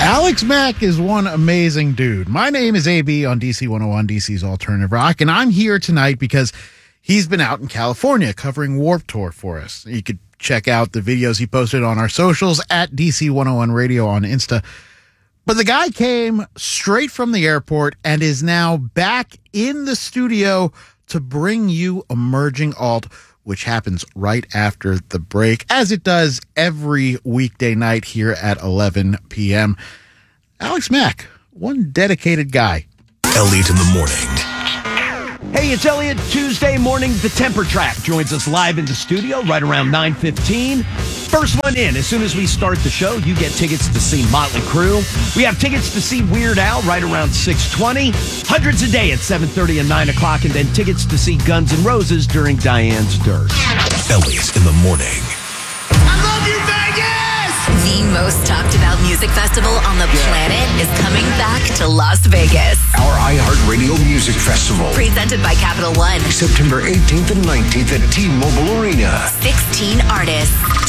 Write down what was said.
Alex Mack is one amazing dude. My name is AB on DC 101, DC's Alternative Rock, and I'm here tonight because he's been out in California covering Warped Tour for us. You could check out the videos he posted on our socials at DC 101 Radio on Insta. But the guy came straight from the airport and is now back in the studio to bring you Emerging Alt, which happens right after the break, as it does every weekday night here at 11 p.m. Alex Mack, one dedicated guy. Elliot in the morning. Hey, it's Elliot. Tuesday morning, the Temper Trap joins us live in the studio right around 9:15. First one in. As soon as we start the show, you get tickets to see Motley Crue. We have tickets to see Weird Al right around 6:20. Hundreds a day at 7:30 and 9 o'clock, and then tickets to see Guns N' Roses during Diane's Dirt. Elliot in the morning. I love you, Vegas! The most talked about music festival on the planet is coming back to Las Vegas. Our iHeartRadio Music Festival. Presented by Capital One. September 18th and 19th at T-Mobile Arena. 16 artists.